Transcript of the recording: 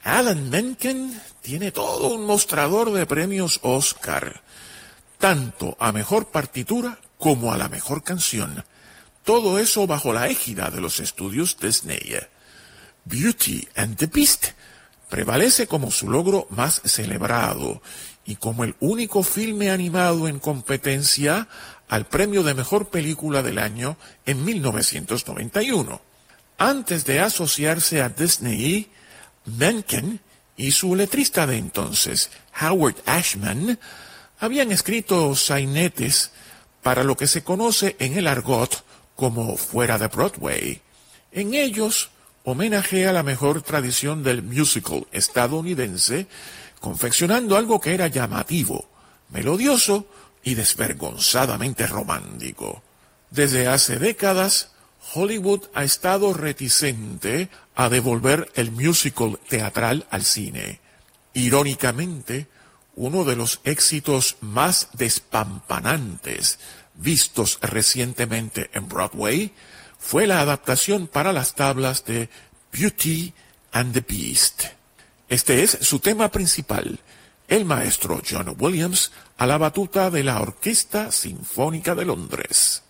Alan Menken tiene todo un mostrador de premios Oscar, tanto a mejor partitura como a la mejor canción. Todo eso bajo la égida de los estudios Disney. Beauty and the Beast prevalece como su logro más celebrado y como el único filme animado en competencia al premio de mejor película del año en 1991. Antes de asociarse a Disney, Menken y su letrista de entonces, Howard Ashman, habían escrito sainetes para lo que se conoce en el argot como Fuera de Broadway. En ellos homenajea la mejor tradición del musical estadounidense, confeccionando algo que era llamativo, melodioso y desvergonzadamente romántico. Desde hace décadas, Hollywood ha estado reticente a devolver el musical teatral al cine. Irónicamente, uno de los éxitos más despampanantes vistos recientemente en Broadway fue la adaptación para las tablas de Beauty and the Beast. Este es su tema principal, el maestro John Williams a la batuta de la Orquesta Sinfónica de Londres.